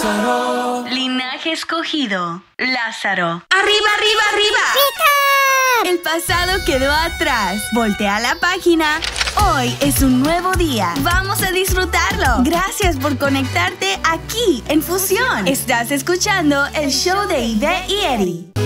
Lázaro. Linaje escogido, Lázaro. ¡Arriba, arriba, arriba! ¡Pica! El pasado quedó atrás. Voltea la página. Hoy es un nuevo día. Vamos a disfrutarlo. Gracias por conectarte aquí en Fusión. Estás escuchando el show de Ivette y Eddie.